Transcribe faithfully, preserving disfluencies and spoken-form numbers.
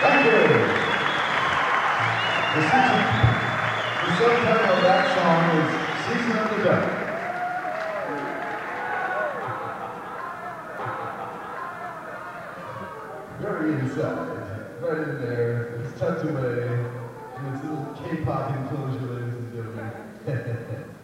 Thank you. The, season, the subtitle of that song is Season of the Duck. Very inside, right in there, it's tucked away, and it's a little K-pop influence, ladies and gentlemen.